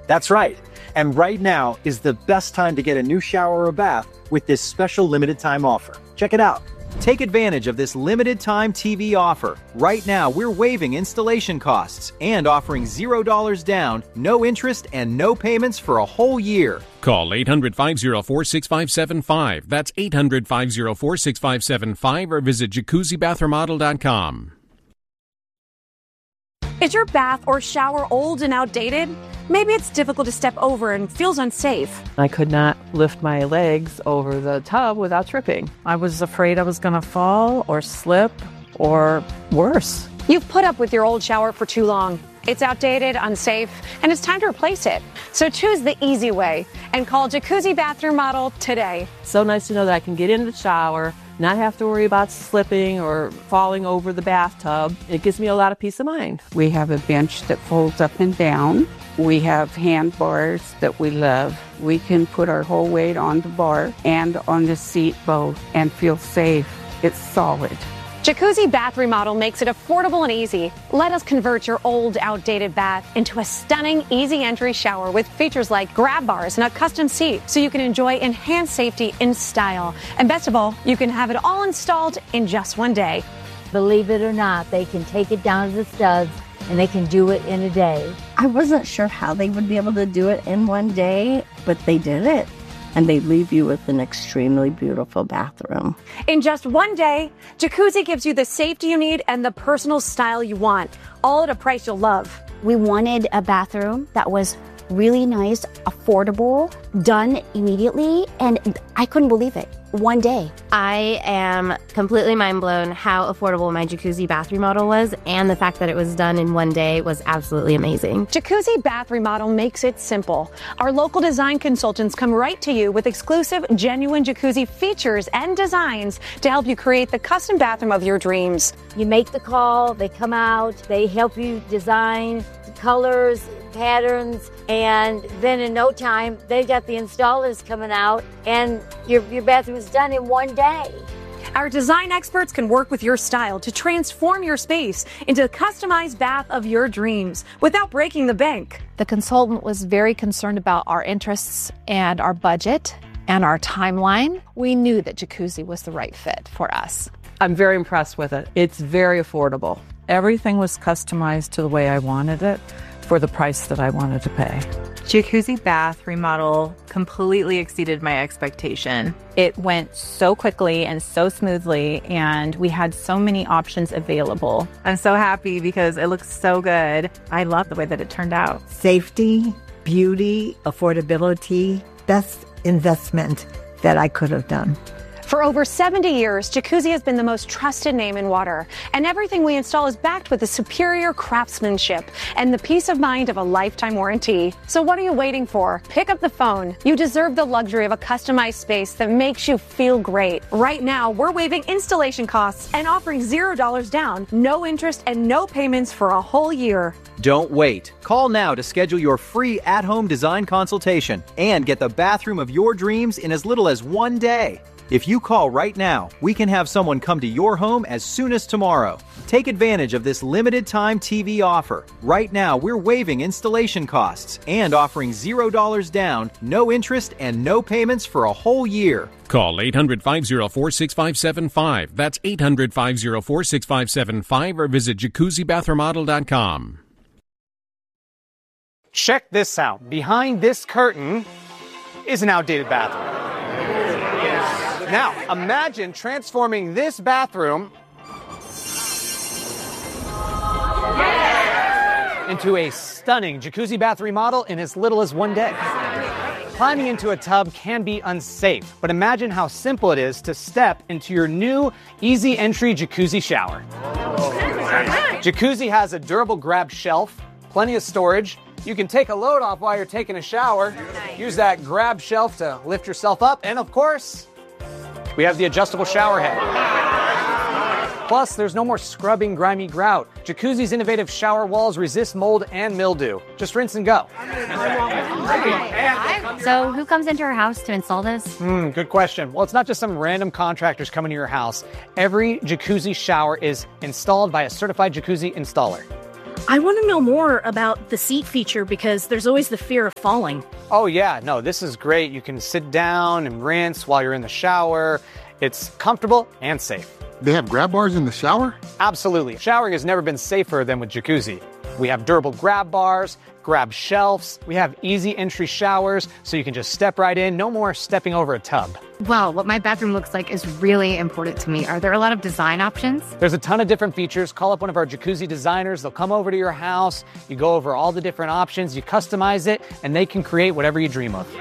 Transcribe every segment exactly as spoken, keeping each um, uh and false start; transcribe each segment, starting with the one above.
That's right. And right now is the best time to get a new shower or bath with this special limited time offer. Check it out. Take advantage of this limited time T V offer. Right now, we're waiving installation costs and offering zero dollars down, no interest, and no payments for a whole year. Call eight hundred, five oh four, six five seven five. That's eight hundred, five oh four, six five seven five or visit jacuzzi bath remodel dot com. Is your bath or shower old and outdated? Maybe it's difficult to step over and feels unsafe. I could not lift my legs over the tub without tripping. I was afraid I was going to fall or slip or worse. You've put up with your old shower for too long. It's outdated, unsafe, and it's time to replace it. So choose the easy way and call Jacuzzi Bath Remodel today. So nice to know that I can get in the shower, not have to worry about slipping or falling over the bathtub. It gives me a lot of peace of mind. We have a bench that folds up and down. We have handbars that we love. We can put our whole weight on the bar and on the seat both and feel safe. It's solid. Jacuzzi Bath Remodel makes it affordable and easy. Let us convert your old, outdated bath into a stunning, easy entry shower with features like grab bars and a custom seat so you can enjoy enhanced safety in style. And best of all, you can have it all installed in just one day. Believe it or not, they can take it down to the studs and they can do it in a day. I wasn't sure how they would be able to do it in one day, but they did it. And they leave you with an extremely beautiful bathroom. In just one day, Jacuzzi gives you the safety you need and the personal style you want, all at a price you'll love. We wanted a bathroom that was really nice, affordable, done immediately, and I couldn't believe it. One day. I am completely mind blown how affordable my Jacuzzi Bath Remodel was, and the fact that it was done in one day was absolutely amazing. Jacuzzi Bath Remodel makes it simple. Our local design consultants come right to you with exclusive, genuine jacuzzi features and designs to help you create the custom bathroom of your dreams. You make the call, they come out, they help you design the colors, patterns, and then in no time, they've got the installers coming out, and your, your bathroom is done in one day. Our design experts can work with your style to transform your space into the customized bath of your dreams without breaking the bank. The consultant was very concerned about our interests and our budget and our timeline. We knew that Jacuzzi was the right fit for us. I'm very impressed with it. It's very affordable. Everything was customized to the way I wanted it for the price that I wanted to pay. Jacuzzi Bath Remodel completely exceeded my expectation. It went so quickly and so smoothly, and we had so many options available. I'm so happy because it looks so good. I love the way that it turned out. Safety, beauty, affordability, best investment that I could have done. For over seventy years, Jacuzzi has been the most trusted name in water, and everything we install is backed with the superior craftsmanship and the peace of mind of a lifetime warranty. So what are you waiting for? Pick up the phone. You deserve the luxury of a customized space that makes you feel great. Right now, we're waiving installation costs and offering zero dollars down, no interest, and no payments for a whole year. Don't wait. Call now to schedule your free at-home design consultation and get the bathroom of your dreams in as little as one day. If you call right now, we can have someone come to your home as soon as tomorrow. Take advantage of this limited time T V offer. Right now, we're waiving installation costs and offering zero dollars down, no interest, and no payments for a whole year. Call eight hundred, five oh four, six five seven five. That's eight hundred, five oh four, six five seven five or visit jacuzzi bath remodel dot com. Check this out. Behind this curtain is an outdated bathroom. Now, imagine transforming this bathroom into a stunning Jacuzzi Bath Remodel in as little as one day. Climbing into a tub can be unsafe, but imagine how simple it is to step into your new easy entry jacuzzi shower. Jacuzzi has a durable grab shelf, plenty of storage. You can take a load off while you're taking a shower. Use that grab shelf to lift yourself up, and of course, we have the adjustable shower head. Plus, there's no more scrubbing grimy grout. Jacuzzi's innovative shower walls resist mold and mildew. Just rinse and go. So who comes into our house to install this? Hmm, good question. Well, it's not just some random contractors coming to your house. Every jacuzzi shower is installed by a certified jacuzzi installer. I want to know more about the seat feature because there's always the fear of falling. Oh yeah, no, this is great. You can sit down and rinse while you're in the shower. It's comfortable and safe. They have grab bars in the shower? Absolutely. Showering has never been safer than with Jacuzzi. We have durable grab bars, grab shelves. We have easy entry showers, so you can just step right in. No more stepping over a tub. Well, what my bathroom looks like is really important to me. Are there a lot of design options? There's a ton of different features. Call up one of our Jacuzzi designers. They'll come over to your house. You go over all the different options. You customize it, and they can create whatever you dream of.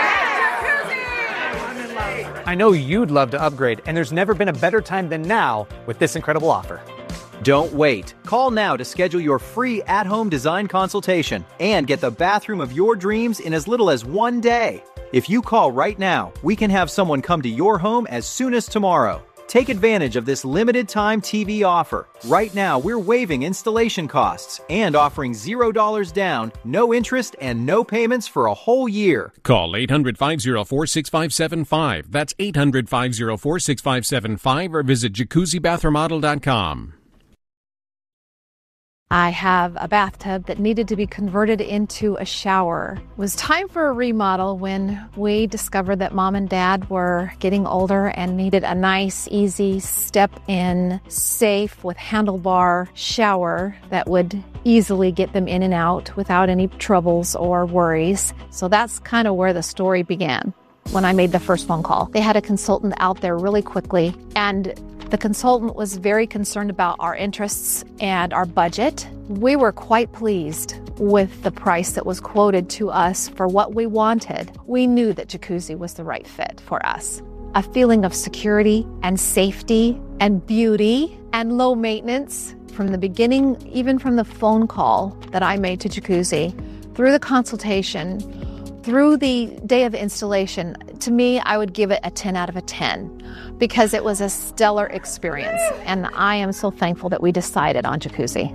I know you'd love to upgrade, and there's never been a better time than now with this incredible offer. Don't wait. Call now to schedule your free at-home design consultation and get the bathroom of your dreams in as little as one day. If you call right now, we can have someone come to your home as soon as tomorrow. Take advantage of this limited-time T V offer. Right now, we're waiving installation costs and offering zero dollars down, no interest, and no payments for a whole year. Call eight hundred, five oh four, six five seven five. That's eight hundred, five oh four, six five seven five or visit jacuzzi bath remodel dot com. I have a bathtub that needed to be converted into a shower. It was time for a remodel when we discovered that Mom and Dad were getting older and needed a nice, easy, step-in, safe with handlebar shower that would easily get them in and out without any troubles or worries. So that's kind of where the story began. When I made the first phone call, they had a consultant out there really quickly, and the consultant was very concerned about our interests and our budget. We were quite pleased with the price that was quoted to us for what we wanted. We knew that Jacuzzi was the right fit for us. A feeling of security and safety and beauty and low maintenance from the beginning, even from the phone call that I made to Jacuzzi, through the consultation, through the day of installation. To me, I would give it a ten out of a ten because it was a stellar experience, and I am so thankful that we decided on Jacuzzi.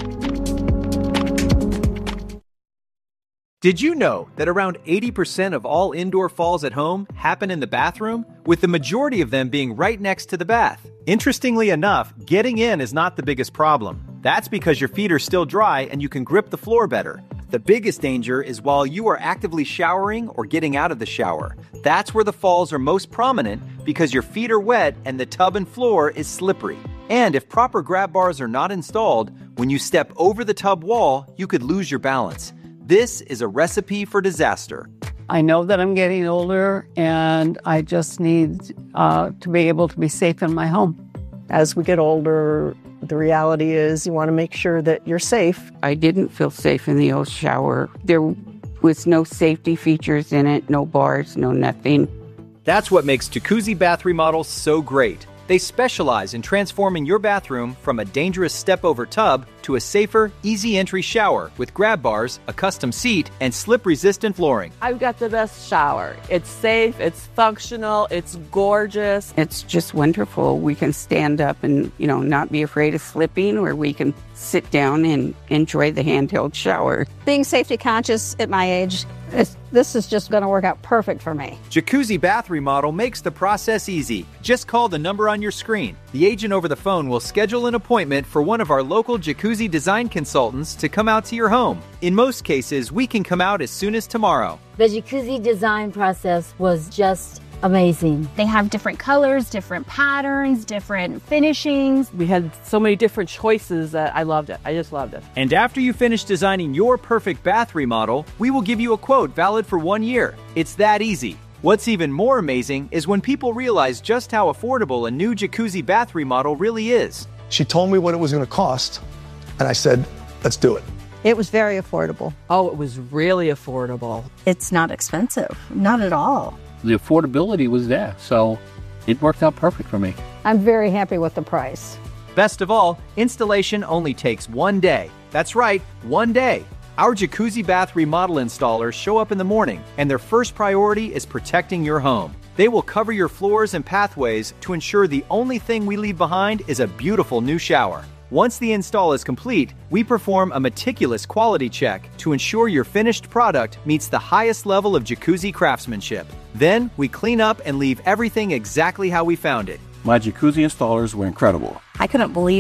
Did you know that around eighty percent of all indoor falls at home happen in the bathroom, with the majority of them being right next to the bath? Interestingly enough, getting in is not the biggest problem. That's because your feet are still dry and you can grip the floor better. The biggest danger is while you are actively showering or getting out of the shower. That's where the falls are most prominent because your feet are wet and the tub and floor is slippery. And if proper grab bars are not installed, when you step over the tub wall, you could lose your balance. This is a recipe for disaster. I know that I'm getting older and I just need uh, to be able to be safe in my home. As we get older, the reality is you want to make sure that you're safe. I didn't feel safe in the old shower. There was no safety features in it, no bars, no nothing. That's what makes Jacuzzi Bath Remodels so great. They specialize in transforming your bathroom from a dangerous step-over tub to a safer, easy-entry shower with grab bars, a custom seat, and slip-resistant flooring. I've got the best shower. It's safe, it's functional, it's gorgeous. It's just wonderful. We can stand up and, you know, not be afraid of slipping, or we can sit down and enjoy the handheld shower. Being safety conscious at my age, it's, this is just going to work out perfect for me. Jacuzzi Bath Remodel makes the process easy. Just call the number on your screen. The agent over the phone will schedule an appointment for one of our local Jacuzzi design consultants to come out to your home. In most cases, we can come out as soon as tomorrow. The Jacuzzi design process was just amazing. They have different colors, different patterns, different finishings. We had so many different choices that I loved it. I just loved it. And after you finish designing your perfect bath remodel, we will give you a quote valid for one year. It's that easy. What's even more amazing is when people realize just how affordable a new Jacuzzi bath remodel really is. She told me what it was going to cost, and I said, let's do it. It was very affordable. Oh, it was really affordable. It's not expensive, not at all. The affordability was there, so it worked out perfect for me. I'm very happy with the price. Best of all, installation only takes one day. That's right, one day. Our Jacuzzi Bath Remodel installers show up in the morning, and their first priority is protecting your home. They will cover your floors and pathways to ensure the only thing we leave behind is a beautiful new shower. Once the install is complete, we perform a meticulous quality check to ensure your finished product meets the highest level of Jacuzzi craftsmanship. Then, we clean up and leave everything exactly how we found it. My Jacuzzi installers were incredible. I couldn't believe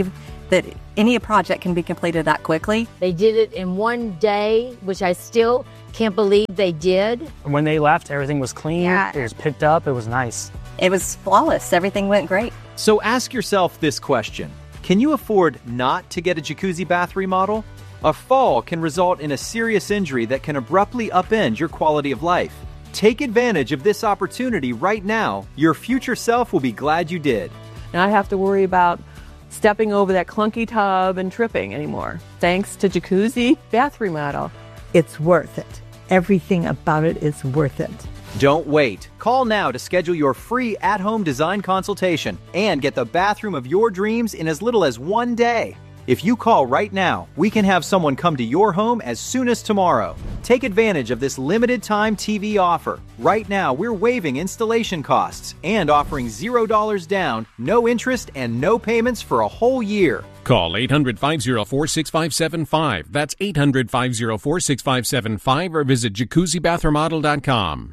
that any project can be completed that quickly. They did it in one day, which I still can't believe they did. When they left, everything was clean. Yeah. It was picked up. It was nice. It was flawless. Everything went great. So ask yourself this question. Can you afford not to get a jacuzzi bath remodel? A fall can result in a serious injury that can abruptly upend your quality of life. Take advantage of this opportunity right now. Your future self will be glad you did. And I have to worry about stepping over that clunky tub and tripping anymore. Thanks to Jacuzzi Bath Remodel. It's worth it. Everything about it is worth it. Don't wait. Call now to schedule your free at-home design consultation and get the bathroom of your dreams in as little as one day. If you call right now, we can have someone come to your home as soon as tomorrow. Take advantage of this limited time T V offer. Right now, we're waiving installation costs and offering zero dollars down, no interest, and no payments for a whole year. Call eight hundred, five oh four, six five seven five. That's eight hundred, five oh four, six five seven five or visit jacuzzi bath remodel dot com.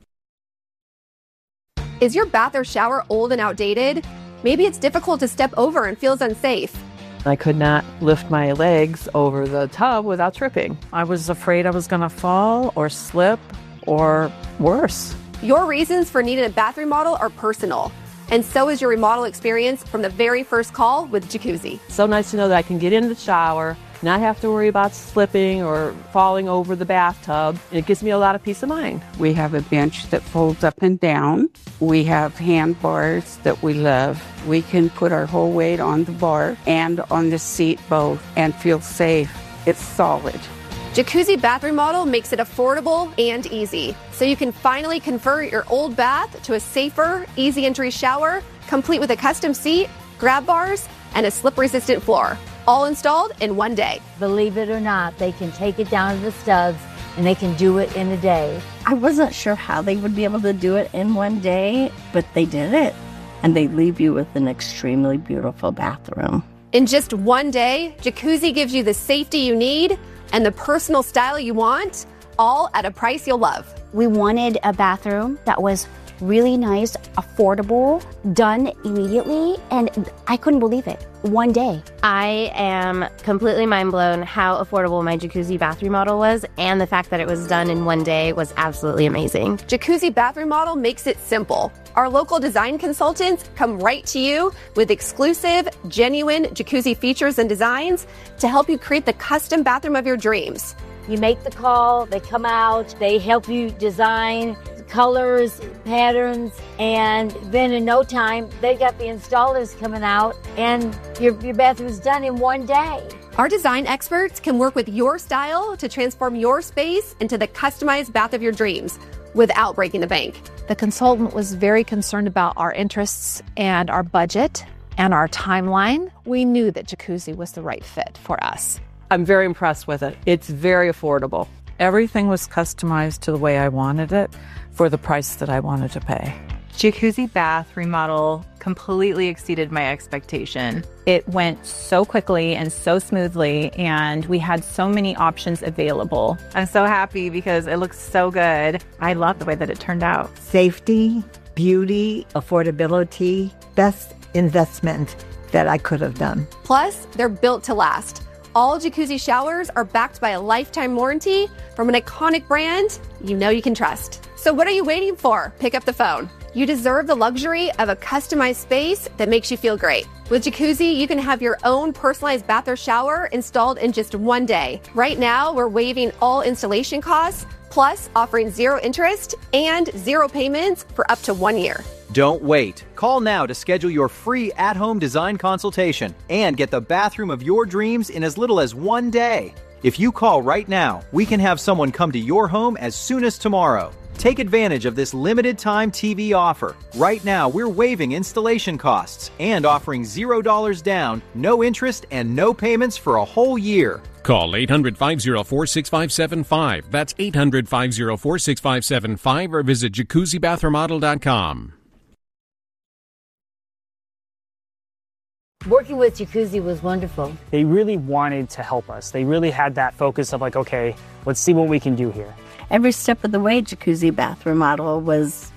Is your bath or shower old and outdated? Maybe it's difficult to step over and feels unsafe. I could not lift my legs over the tub without tripping. I was afraid I was going to fall or slip or worse. Your reasons for needing a bath remodel are personal, and so is your remodel experience from the very first call with Jacuzzi. So nice to know that I can get in the shower, not have to worry about slipping or falling over the bathtub. It gives me a lot of peace of mind. We have a bench that folds up and down. We have handbars that we love. We can put our whole weight on the bar and on the seat both and feel safe. It's solid. Jacuzzi Bath Remodel makes it affordable and easy, so you can finally convert your old bath to a safer, easy entry shower, complete with a custom seat, grab bars, and a slip-resistant floor. All installed in one day. Believe it or not, they can take it down to the studs and they can do it in a day. I wasn't sure how they would be able to do it in one day, but they did it. And they leave you with an extremely beautiful bathroom. In just one day, Jacuzzi gives you the safety you need and the personal style you want, all at a price you'll love. We wanted a bathroom that was really nice, affordable, done immediately, and I couldn't believe it. One day. I am completely mind blown how affordable my jacuzzi bath remodel was, and the fact that it was done in one day was absolutely amazing. Jacuzzi Bath Remodel makes it simple. Our local design consultants come right to you with exclusive, genuine jacuzzi features and designs to help you create the custom bathroom of your dreams. You make the call, they come out, they help you design colors, patterns, and then in no time, they got the installers coming out and your, your bathroom's done in one day. Our design experts can work with your style to transform your space into the customized bath of your dreams without breaking the bank. The consultant was very concerned about our interests and our budget and our timeline. We knew that Jacuzzi was the right fit for us. I'm very impressed with it. It's very affordable. Everything was customized to the way I wanted it for the price that I wanted to pay. Jacuzzi Bath Remodel completely exceeded my expectation. It went so quickly and so smoothly, and we had so many options available. I'm so happy because it looks so good. I love the way that it turned out. Safety, beauty, affordability, best investment that I could have done. Plus, they're built to last. All Jacuzzi showers are backed by a lifetime warranty from an iconic brand you know you can trust. So what are you waiting for? Pick up the phone. You deserve the luxury of a customized space that makes you feel great. With Jacuzzi, you can have your own personalized bath or shower installed in just one day. Right now, we're waiving all installation costs, plus offering zero interest and zero payments for up to one year. Don't wait. Call now to schedule your free at-home design consultation and get the bathroom of your dreams in as little as one day. If you call right now, we can have someone come to your home as soon as tomorrow. Take advantage of this limited time T V offer. Right now, we're waiving installation costs and offering zero dollars down, no interest, and no payments for a whole year. Call eight hundred, five oh four, six five seven five. That's eight hundred, five oh four, six five seven five or visit jacuzzi bath remodel dot com. Working with Jacuzzi was wonderful. They really wanted to help us. They really had that focus of like, okay, let's see what we can do here. Every step of the way, Jacuzzi Bath Remodel was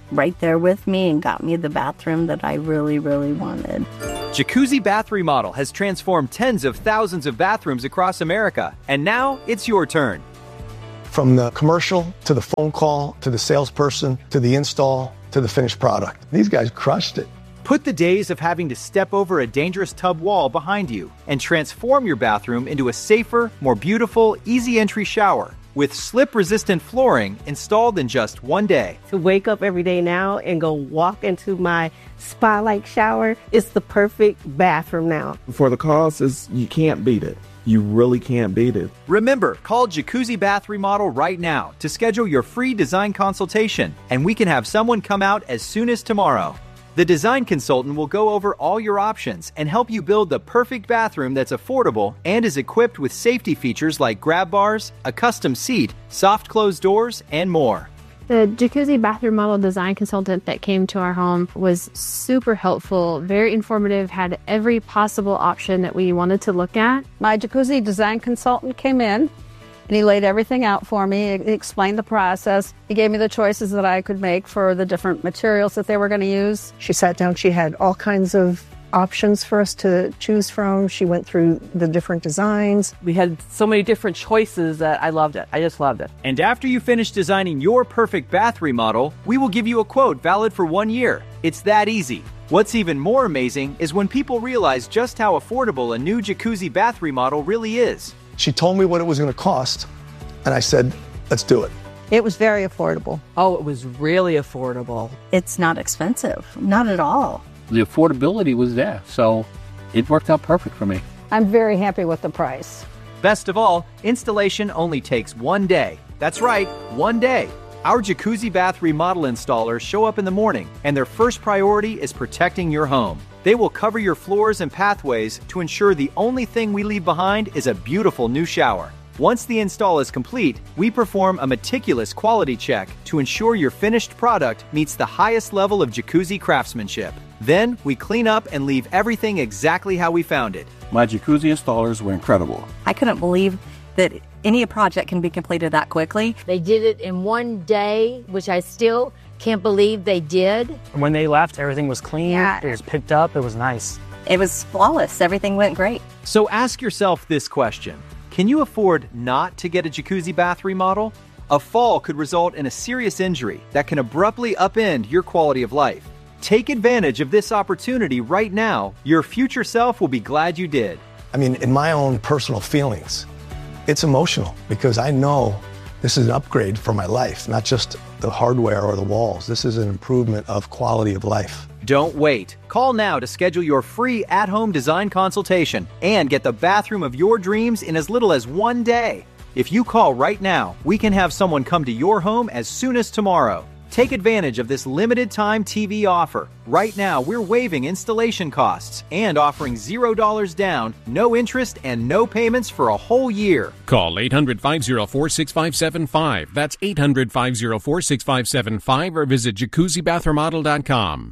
right there with me and got me the bathroom that I really, really wanted. Jacuzzi Bath Remodel has transformed tens of thousands of bathrooms across America, and now it's your turn. From the commercial to the phone call to the salesperson to the install to the finished product. These guys crushed it. Put the days of having to step over a dangerous tub wall behind you and transform your bathroom into a safer, more beautiful, easy entry shower with slip-resistant flooring installed in just one day. To wake up every day now and go walk into my spa-like shower, it's the perfect bathroom now. For the cost, is you can't beat it. You really can't beat it. Remember, call Jacuzzi Bath Remodel right now to schedule your free design consultation, and we can have someone come out as soon as tomorrow. The design consultant will go over all your options and help you build the perfect bathroom that's affordable and is equipped with safety features like grab bars, a custom seat, soft close doors, and more. The Jacuzzi Bathroom Model design consultant that came to our home was super helpful, very informative, had every possible option that we wanted to look at. My jacuzzi design consultant came in and he laid everything out for me. He explained the process. He gave me the choices that I could make for the different materials that they were going to use. She sat down, she had all kinds of options for us to choose from. She went through the different designs. We had so many different choices that I loved it. I just loved it. And after you finish designing your perfect bath remodel, we will give you a quote valid for one year. It's that easy. What's even more amazing is when people realize just how affordable a new jacuzzi bath remodel really is. She told me what it was going to cost, and I said, let's do it. It was very affordable. Oh, it was really affordable. It's not expensive, not at all. The affordability was there, so it worked out perfect for me. I'm very happy with the price. Best of all, installation only takes one day. That's right, one day. Our jacuzzi bath remodel installers show up in the morning, and their first priority is protecting your home. They will cover your floors and pathways to ensure the only thing we leave behind is a beautiful new shower. Once the install is complete, we perform a meticulous quality check to ensure your finished product meets the highest level of jacuzzi craftsmanship. Then, we clean up and leave everything exactly how we found it. My jacuzzi installers were incredible. I couldn't believe that any project can be completed that quickly. They did it in one day, which I still can't believe they did. When they left, everything was clean. Yeah. It was picked up. It was nice. It was flawless. Everything went great. So ask yourself this question. Can you afford not to get a jacuzzi bath remodel? A fall could result in a serious injury that can abruptly upend your quality of life. Take advantage of this opportunity right now. Your future self will be glad you did. I mean, in my own personal feelings, it's emotional because I know this is an upgrade for my life, not just the hardware or the walls. This is an improvement of quality of life. Don't wait. Call now to schedule your free at-home design consultation and get the bathroom of your dreams in as little as one day. If you call right now, we can have someone come to your home as soon as tomorrow. Take advantage of this limited time T V offer. Right now, we're waiving installation costs and offering zero dollars down, no interest, and no payments for a whole year. Call eight hundred, five oh four, six five seven five. That's eight hundred, five oh four, six five seven five or visit jacuzzi bath remodel dot com.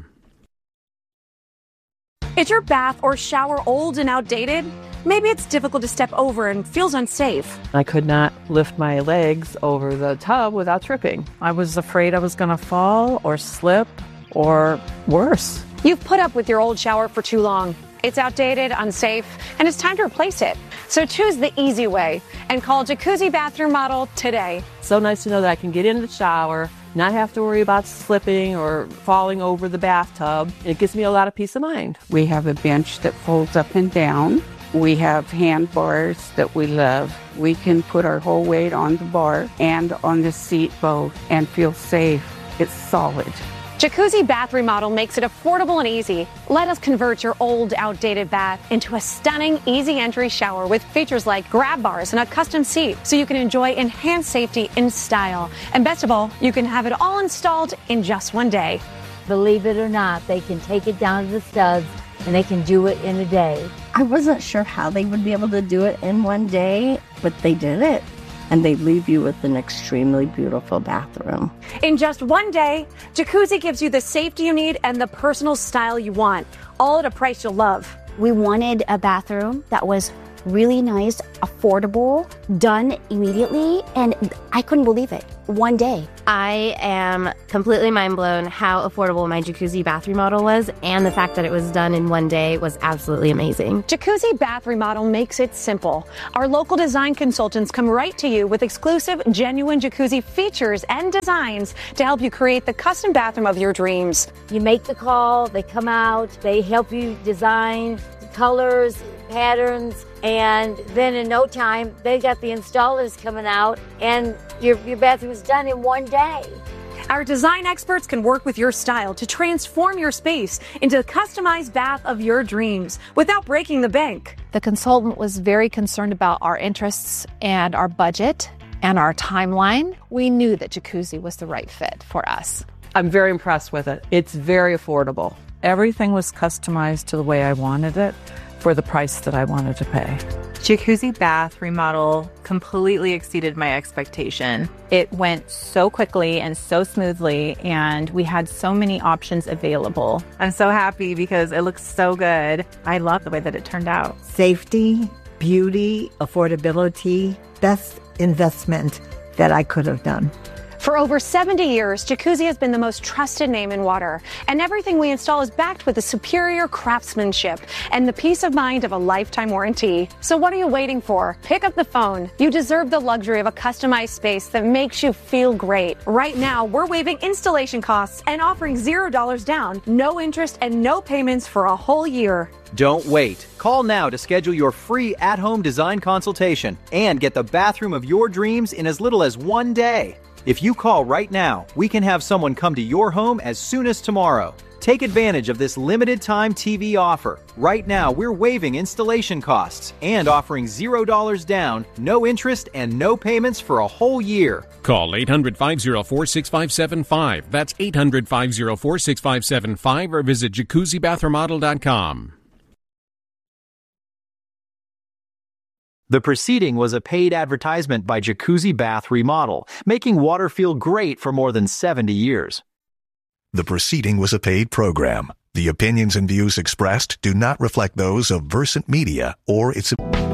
Is your bath or shower old and outdated? Maybe it's difficult to step over and feels unsafe. I could not lift my legs over the tub without tripping. I was afraid I was going to fall or slip or worse. You've put up with your old shower for too long. It's outdated, unsafe, and it's time to replace it. So choose the easy way and call Jacuzzi Bathroom Model today. So nice to know that I can get in the shower, not have to worry about slipping or falling over the bathtub. It gives me a lot of peace of mind. We have a bench that folds up and down. We have handbars that we love. We can put our whole weight on the bar and on the seat both and feel safe. It's solid. Jacuzzi Bath Remodel makes it affordable and easy. Let us convert your old, outdated bath into a stunning, easy entry shower with features like grab bars and a custom seat so you can enjoy enhanced safety and style. And best of all, you can have it all installed in just one day. Believe it or not, they can take it down to the studs and they can do it in a day. I wasn't sure how they would be able to do it in one day, but they did it. And they leave you with an extremely beautiful bathroom. In just one day, Jacuzzi gives you the safety you need and the personal style you want, all at a price you'll love. We wanted a bathroom that was really nice, affordable, done immediately, and I couldn't believe it. one day. I am completely mind blown how affordable my jacuzzi bath remodel was, and the fact that it was done in one day was absolutely amazing. Jacuzzi Bath Remodel makes it simple. Our local design consultants come right to you with exclusive, genuine jacuzzi features and designs to help you create the custom bathroom of your dreams. You make the call, they come out, they help you design colors, patterns, and then in no time, they got the installers coming out, and your, your bathroom is done in one day. Our design experts can work with your style to transform your space into the customized bath of your dreams without breaking the bank. The consultant was very concerned about our interests and our budget and our timeline. We knew that jacuzzi was the right fit for us. I'm very impressed with it. It's very affordable. Everything was customized to the way I wanted it for the price that I wanted to pay. Jacuzzi Bath Remodel completely exceeded my expectation. It went so quickly and so smoothly, and we had so many options available. I'm so happy because it looks so good. I love the way that it turned out. Safety, beauty, affordability, best investment that I could have done. For over seventy years, Jacuzzi has been the most trusted name in water, and everything we install is backed with the superior craftsmanship and the peace of mind of a lifetime warranty. So what are you waiting for? Pick up the phone. You deserve the luxury of a customized space that makes you feel great. Right now, we're waiving installation costs and offering zero dollars down, no interest, and no payments for a whole year. Don't wait. Call now to schedule your free at-home design consultation and get the bathroom of your dreams in as little as one day. If you call right now, we can have someone come to your home as soon as tomorrow. Take advantage of this limited time T V offer. Right now, we're waiving installation costs and offering zero dollars down, no interest, and no payments for a whole year. Call eight hundred, five oh four, six five seven five. That's eight hundred, five oh four, six five seven five, or visit jacuzzi bath remodel dot com. The proceeding was a paid advertisement by Jacuzzi Bath Remodel, making water feel great for more than seventy years. The proceeding was a paid program. The opinions and views expressed do not reflect those of Versant Media or its...